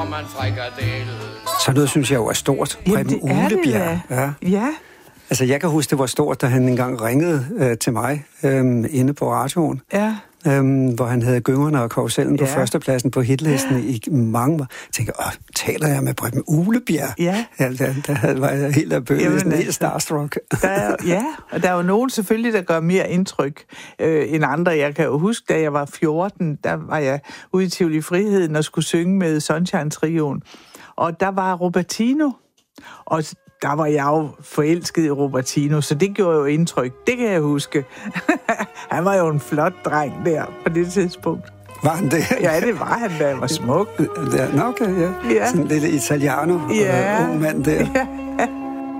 Så noget synes jeg jo er stort. Preben Uglebjerg. Ja. Altså, jeg kan huske, det var stort, da han engang ringede til mig inde på radioen. Ja. Hvor han havde Gyngerne og Karusellen på førstepladsen på hitlisten i mange år. Jeg tænkte, taler jeg med Preben Uglebjerg? Ja. Der var jeg helt af bøget, helt starstruck. Og der er jo nogen selvfølgelig, der gør mere indtryk end andre. Jeg kan jo huske, da jeg var 14, der var jeg ude i Tivoli Friheden og skulle synge med Sunshine-trioen. Og der var Robertino, og der var jeg jo forelsket i Robertino, så det gjorde jo indtryk. Det kan jeg huske. Han var jo en flot dreng der på det tidspunkt. Var han det? Ja, det var han, da han var smuk. Nå, okay, ja. Sådan en lille italiano ung mand der. Ja.